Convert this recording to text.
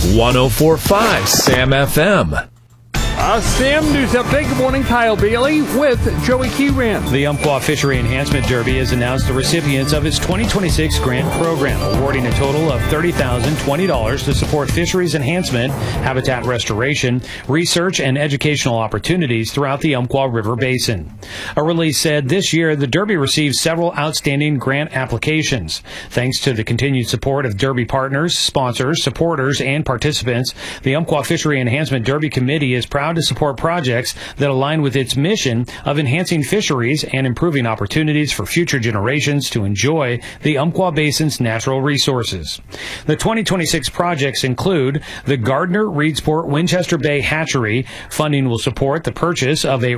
104.5 Sam FM. Sam News Update. Good morning, Kyle Bailey with Joey Keyran. The Umpqua Fishery Enhancement Derby has announced the recipients of its 2026 grant program, awarding a total of $30,020 to support fisheries enhancement, habitat restoration, research, and educational opportunities throughout the Umpqua River Basin. A release said this year the Derby received several outstanding grant applications. Thanks to the continued support of Derby partners, sponsors, supporters, and participants, the Umpqua Fishery Enhancement Derby Committee is proud to support projects that align with its mission of enhancing fisheries and improving opportunities for future generations to enjoy the Umpqua Basin's natural resources. The 2026 projects include the Gardner Reedsport Winchester Bay Hatchery. Funding will support the purchase of a